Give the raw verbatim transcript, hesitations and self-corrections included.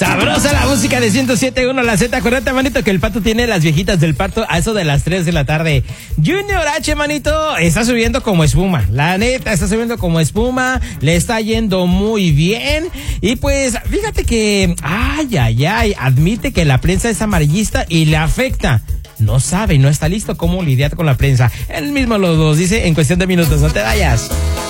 Sabrosa la música de ciento siete punto uno, la Z. Acuérdate, manito, que el Pato tiene las viejitas del parto a eso de las tres de la tarde. Junior H, manito, está subiendo como espuma. La neta, está subiendo como espuma. Le está yendo muy bien. Y pues, fíjate que, ay, ay, ay, admite que la prensa es amarillista y le afecta. No sabe, no está listo cómo lidiar con la prensa. Él mismo lo, lo dice en cuestión de minutos. No te vayas.